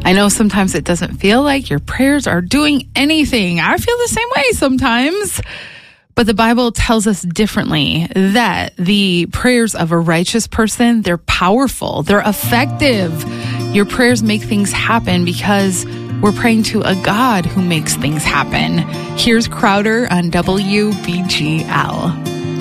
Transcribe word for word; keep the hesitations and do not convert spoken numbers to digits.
I know sometimes it doesn't feel like your prayers are doing anything. I feel the same way sometimes. But the Bible tells us differently, that the prayers of a righteous person, they're powerful, they're effective. Your prayers make things happen because we're praying to a God who makes things happen. Here's Crowder on W B G L.